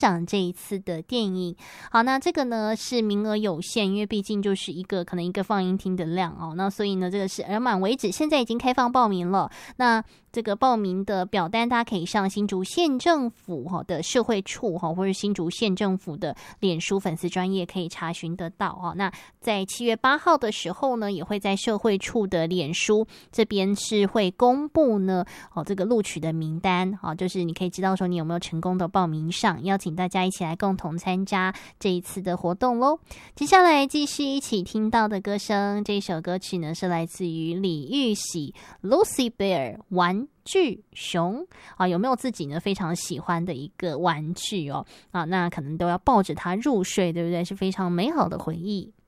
赏这一次的电影。好，那这个呢是名额有限，因为毕竟就是可能一个放映厅的量哦，那所以呢这个是额满为止，现在已经开放报名了。那这个报名的表单大家可以上新竹县政府的社会处或者新竹县政府的脸书粉丝专页可以查询得到。那在7月8号的时候呢，也会在社会处的脸书这边是会公布呢这个录取的名单，就是你可以知道说你有没有成功的报名上，邀请大家一起来共同参加这一次的活动咯。接下来继续一起听到的歌声，这首歌曲呢是来自于李玉玺 Lucy Bear 玩具熊有没有自己呢非常喜欢的一个玩具那可能都要抱着它入睡，对不对？是非常美好的回忆。